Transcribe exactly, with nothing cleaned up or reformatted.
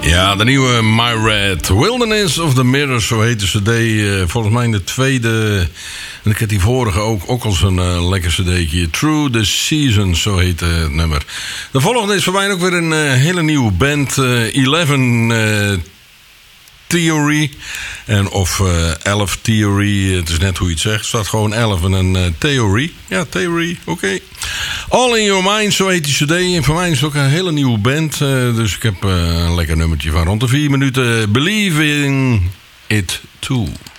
Ja, de nieuwe My Red Wilderness of the Mirrors, zo heet de cd. Uh, volgens mij de tweede. En ik had die vorige ook, ook als een uh, lekker cd'tje. Through the Seasons, zo heet uh, het nummer. De volgende is voor mij ook weer een uh, hele nieuwe band. Uh, Eleven uh, Theory. En of uh, elf Theory. Het is net hoe je het zegt. Het staat gewoon elf en een uh, Theory. Ja, Theory, oké. Okay. All in Your Mind, zo heet die cd. En voor mij is het ook een hele nieuwe band. Uh, dus ik heb uh, een lekker nummertje van rond de vier minuten. Believe in It Too.